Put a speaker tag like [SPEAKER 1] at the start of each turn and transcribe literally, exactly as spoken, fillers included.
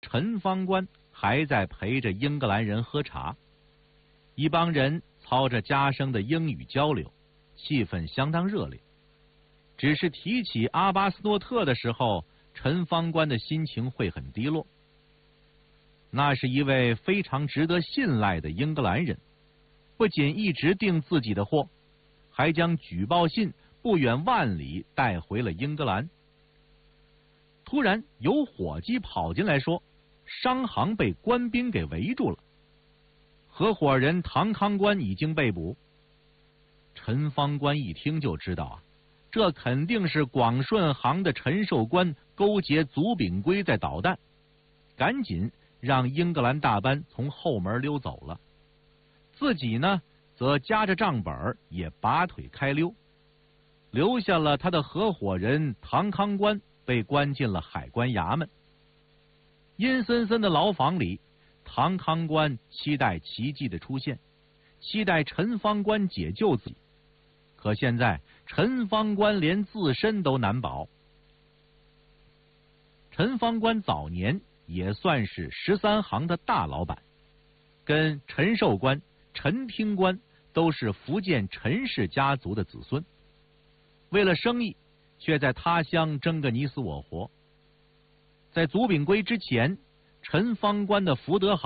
[SPEAKER 1] 陈方官还在陪着英格兰人喝茶，一帮人操着家声的英语交流，气氛相当热烈。只是提起阿巴斯诺特的时候，陈方官的心情会很低落。那是一位非常值得信赖的英格兰人，不仅一直订自己的货，还将举报信不远万里带回了英格兰。突然有伙计跑进来说，商行被官兵给围住了，合伙人唐康官已经被捕。陈方官一听就知道啊，这肯定是广顺行的陈寿官勾结祖炳圭在捣蛋，赶紧让英格兰大班从后门溜走了，自己呢则夹着账本也拔腿开溜，留下了他的合伙人唐康官被关进了海关衙门。阴森森的牢房里，唐康官期待奇迹的出现，期待陈方官解救自己。可现在陈方官连自身都难保。陈方官早年也算是十三行的大老板，跟陈寿官、陈听官都是福建陈氏家族的子孙，为了生意却在他乡争个你死我活。在祖炳圭之前，陈方官的福德好